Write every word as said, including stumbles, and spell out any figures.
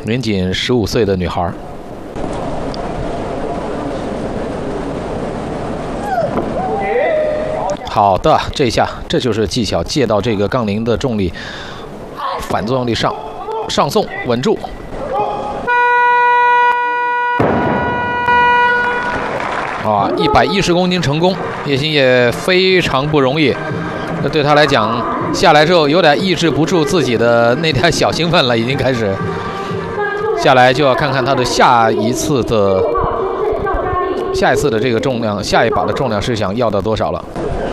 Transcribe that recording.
年仅十五岁的女孩。好的，这一下这就是技巧，借到这个杠铃的重力，反作用力上，上送稳住。啊，一百一十公斤成功，叶星也非常不容易。这对他来讲，下来之后有点抑制不住自己的那点小兴奋了，已经开始。下来就要看看他的下一次的下一次的这个重量，下一把的重量是想要到多少了。